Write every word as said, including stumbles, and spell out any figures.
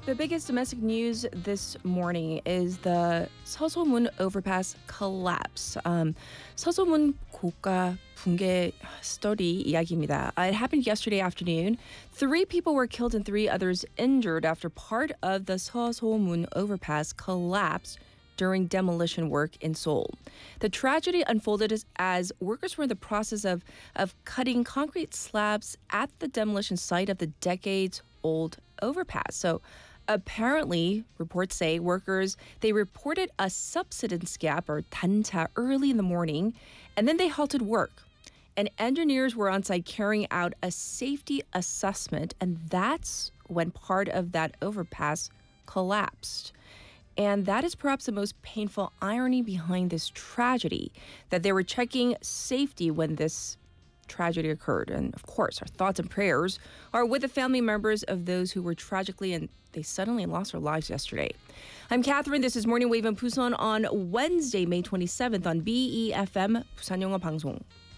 The biggest domestic news this morning is the 서소문 overpass collapse. Um, 서소문 고가 붕괴 story 이야기입니다. Uh, it happened yesterday afternoon. Three people were killed and three others injured after part of the 서소문 overpass collapsed during demolition work in Seoul. The tragedy unfolded as, as workers were in the process of, of cutting concrete slabs at the demolition site of the decades-old overpass. So apparently, reports say workers, they reported a subsidence gap or 단차 early in the morning, and then they halted work. And engineers were on site carrying out a safety assessment, and that's when part of that overpass collapsed. And that is perhaps the most painful irony behind this tragedy, that they were checking safety when this tragedy occurred. And of course, our thoughts and prayers are with the family members of those who were tragically and they suddenly lost their lives yesterday. I'm Catherine. This is Morning Wave in Busan on Wednesday, May twenty-seventh on B E F M 부산 영어 방송.